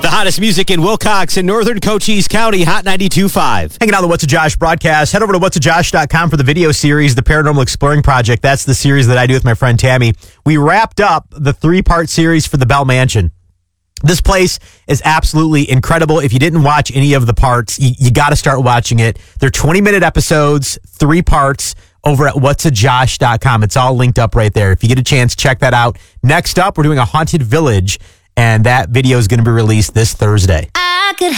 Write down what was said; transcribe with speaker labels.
Speaker 1: The hottest music in Wilcox and northern Cochise County, Hot 92.5.
Speaker 2: Hanging out on the What's a Josh broadcast. Head over to whatsajosh.com for the video series, The Paranormal Exploring Project. That's the series that I do with my friend Tammy. We wrapped up the 3-part series for the Bell Mansion. This place is absolutely incredible. If you didn't watch any of the parts, you got to start watching it. They're 20-minute episodes, 3 parts, over at whatsajosh.com. It's all linked up right there. If you get a chance, check that out. Next up, we're doing a haunted village, and that video is going to be released this Thursday.
Speaker 3: I could